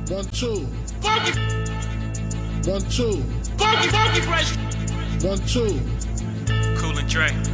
1, 2. Funky, 1, 2. funky fresh. 1, 2. Cool and Dre.